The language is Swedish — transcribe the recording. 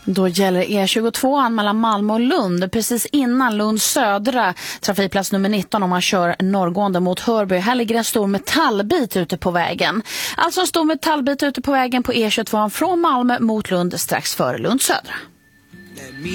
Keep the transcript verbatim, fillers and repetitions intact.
Då gäller E tjugotvå mellan Malmö och Lund, precis innan Lunds södra trafikplats nummer nitton om man kör norrgående mot Hörby. Här ligger en stor metallbit ute på vägen. Alltså en stor metallbit ute på vägen på E tjugotvå från Malmö mot Lund strax före Lunds södra.